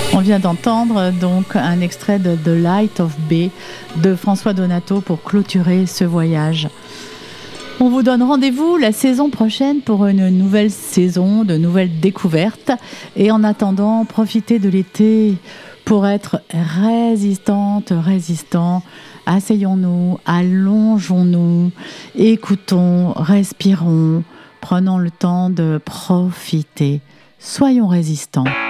On vient d'entendre donc un extrait de The Light of B de François Donato pour clôturer ce voyage. On vous donne rendez-vous la saison prochaine pour une nouvelle saison, de nouvelles découvertes. Et en attendant, profitez de l'été pour être résistants. Asseyons-nous, allongeons-nous, écoutons, respirons, prenons le temps de profiter. Soyons résistants.